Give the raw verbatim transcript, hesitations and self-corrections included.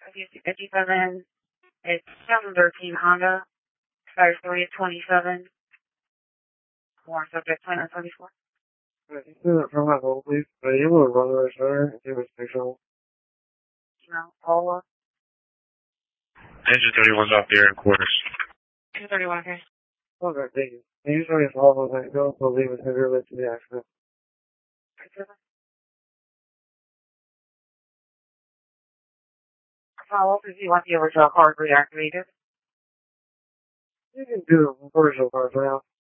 fifty-seven, it's two thousand thirteen Honda, expires three of twenty-seven, more subject twenty twenty-four. Right, you can do that from my home, please. Are you able to run the register and give us a picture? No, Paula. Engine thirty-one's off the air in quarters. two thirty-one, okay. Okay, thank you. Can you show me a follow-up on that? Don't believe it's heavy related to the accident. Follow up if you want the original card reactivated. You can do the original card for now.